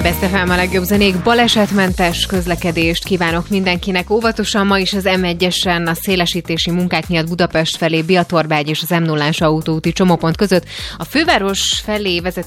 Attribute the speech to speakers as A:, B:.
A: Best FM a legjobb zenék, balesetmentes közlekedést kívánok mindenkinek. Óvatosan ma is az M1-esen a szélesítési munkák miatt Budapest felé Biatorbágy és az M0-ás autóúti csomópont között a főváros felé vezető